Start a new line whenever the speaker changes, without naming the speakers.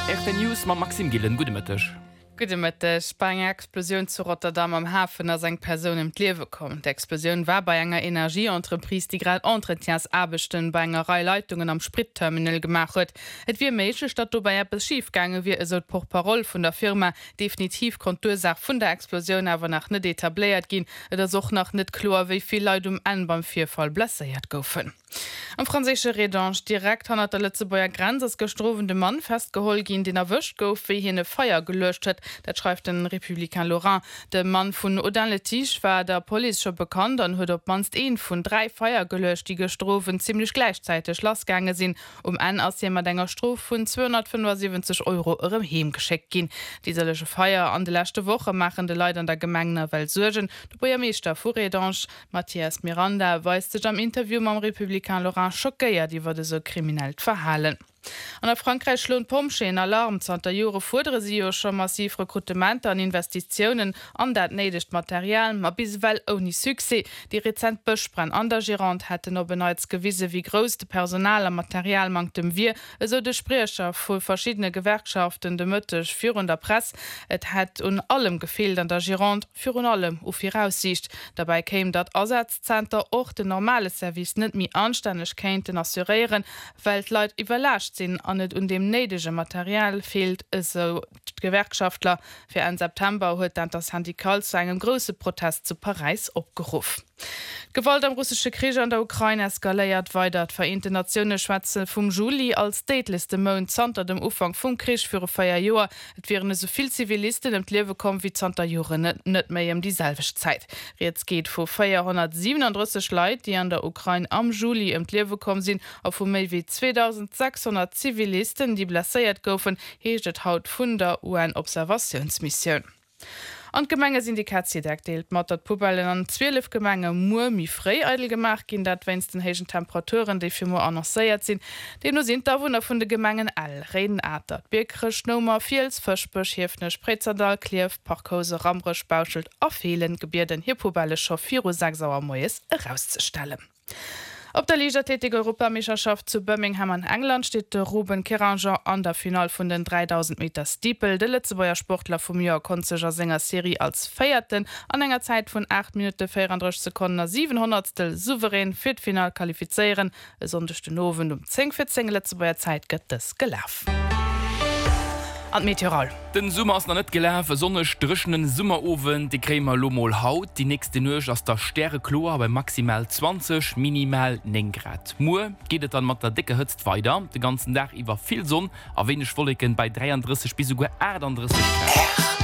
Echte News ma Maxim Gillen Gudemëttech.
Gudemëttech bei enger Explosion zu Rotterdam am Hafen ass eng Person im Liewe kom. D'Explosion war bei enger Energieentreprise, die grad Entretiens abechten bei enger Reihe Leitungen am Spritterminal gemacht huet. Et wie méigch dat du bei Appppes schiefgange wie eso Portparol vun der Firma definitiv Kontursach vun der Explosion awer nach net etetaléiert ginn, et soch nach net klar, wéi viel Leute an beim Vierfall blässeiert goufen. Am franzésche Redange direkt han der Lützebauer Grenz gestrofende Mann festgeholt gin, den erwischt gouf, wie hin Feuer gelöscht hat. Dat schreibt den Republikan Laurent. Der Mann von Audin Letiche war der Polizei schon bekannt und hat op manst een von 3 Feuer gelöscht, die gestrofen ziemlich gleichzeitig losgegangen sind, an aus jemand enger Strof von 275 € ihrem Heim geschickt gin. Diese lösche Feuer an de letzte Woche machen de Leute an der Gemeinde Welt surgen. Der Bürgermeister von Redange, Matthias Miranda, weist sich am Interview mit dem Republikan Laurent schockiert, die wurde so kriminell verhalen. An der Frankreich lohnt Pomsche en Alarm der Jore fordere sie schon massiv Rekrutement an Investitionen an dat nedigt Material, ma bis well oni Suse. Die Rezent Bëchbrenn an der Gironde hätten no beneits gewisse wie größte Personal am Material mangtem wir, eso de Sprecher vu verschiedene Gewerkschaften de Mëttech führen der Press. Et het un allem gefehlt an der Gironde führen allem auf ihre Aussicht. Dabei käm dat Ersatzzenter och de normale Service net mi anständig kenten assurieren, weil Leute überlascht sind an net und dem nedege Material fehlt so Gewerkschaftler. Für 1. September huet dann das Handikal zu einem großen Protest zu Paris abgerufen. Gewalt am russische Krieg an der Ukraine eskaliert weiter. Die Vereinten Nationen schwätzen vom Juli als Dateliste Monat zanter dem Ufang vom Krieg für 4 Jahre. Es wären so viele Zivilisten im Leben kommen wie zanter Jahre nicht mehr um dieselbe Zeit. Jetzt geht von 437 Leute, die an der Ukraine am Juli im Leben kommen sind, auf mehr wie 2600 Zivilisten, die blessiert gofen, hecht haut von der UN-Observationsmission. Und Gemenge Syndikatsiedeck deelt mat dat Pubellen an 12 Gemenge mi frei eidel gemacht gin, dat wenns den hegen Temperaturen déi fir mo annoncéiert sinn. Den no sind da vunner vun de Gemengen all Reden atert. Birkrech, Nomer, Fiels, Fëschbech, Hiefne, Sprezerdal, Klief, Parkose, Ramrech, Bauschelt a Fehlen Gebirden hier Pubelle scho 4 Uhr Moes herauszustellen. Op der Ligatätige Europameisterschaft zu Birmingham an England steht der Ruben Keranger an der Final von den 3000 Meter Steeple. Der letzte Sportler vom Jahr konnte sich Sängerserie als Feierten an einer Zeit von 8 Minuten 34 Sekunden 700 souverän für das Final qualifizieren. Besonders den Oven 10:14 letzte Zeit geht das gelaufen. An Meteoral.
Den Summer ass net gelaf sonne strichenen Summerowen de Krämer Lomol haut, die nächste Nuch ass der Sterreklor bei maximal 20 minimal 9 Grad. Mur gehtt an mat der dicke Hëtzt weiter, de ganzen Dach iwwer viel Sonn, a wenig Wolken bei 33 bis sogar 38 Grad.